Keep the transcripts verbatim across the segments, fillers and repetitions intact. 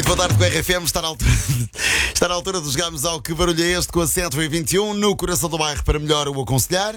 Muito boa tarde com a R F M. Está na altura, está na altura de jogarmos ao Que Barulho é Este com a cento e vinte e um no coração do bairro para melhor o aconselhar.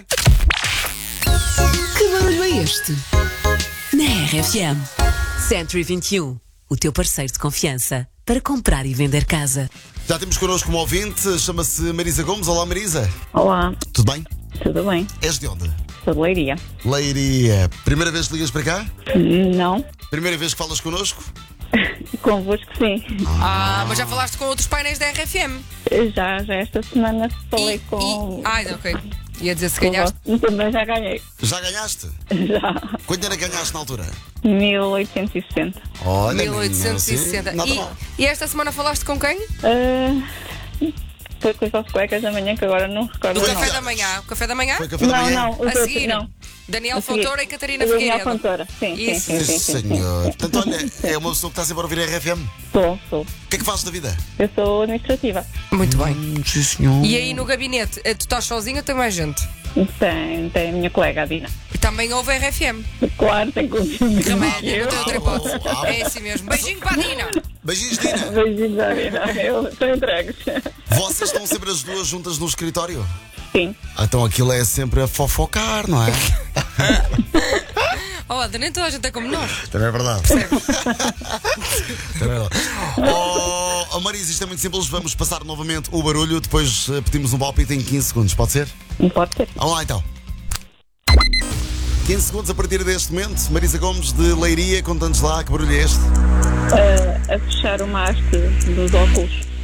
Que barulho é este? Na R F M cento e vinte e um, o teu parceiro de confiança para comprar e vender casa. Já temos connosco um ouvinte, chama-se Marisa Gomes. Olá, Marisa. Olá, Tudo bem? tudo bem? És de onde? Sou de Leiria. Leiria. Primeira vez que ligas para cá? Não, Primeira vez que falas connosco? convosco sim. Ah, mas já falaste com outros painéis da R F M? Já, já esta semana falei E- com. e- Ai, ok. Ia dizer se com ganhaste. vós. Também já ganhei. Já ganhaste? Já. Quanto era que ganhaste na altura? mil oitocentos e sessenta. Olha, mil oitocentos e sessenta. Nada E, mal. e esta semana falaste com quem? Ah, foi com os vossos colegas da manhã que agora não recordo Do o Foi café nome. da manhã. O café da manhã? Foi café da Não, manhã? não, os A outros seguir. não. Daniel A seguir. Fontoura e Catarina Daniel Figueiredo. Fontoura, sim, sim, Isso. sim, sim, Sim, sim, sim. senhor. Portanto, olha, é uma pessoa que está sempre a ouvir a R F M. Sou, sou. O que é que fazes da vida? Eu sou administrativa. Muito bem. Hum, sim, senhor. E aí no gabinete, eh, tu estás sozinho ou tem mais gente? Tem, tem a minha colega, a Dina. E também ouve a R F M. Claro, tem conhecimento. Remédio, não tem outra hipótese. Ah, É assim mesmo. Beijinho para a Dina. Beijinhos, Dina. Beijinhos à Dina. Eu estou entregue. Vocês estão sempre as duas juntas no escritório? Sim. Ah, então aquilo é sempre a fofocar, não é? Oh, nem toda a gente é como nós. Também é verdade. Também é verdade. Oh, oh, Marisa, isto é muito simples. Vamos passar novamente o barulho. Depois eh, pedimos um palpite em quinze segundos. Pode ser? Não pode ser. Vamos lá então. quinze segundos a partir deste momento. Marisa Gomes de Leiria, conta-nos lá que barulho é este. Ah, a fechar o mastro dos óculos.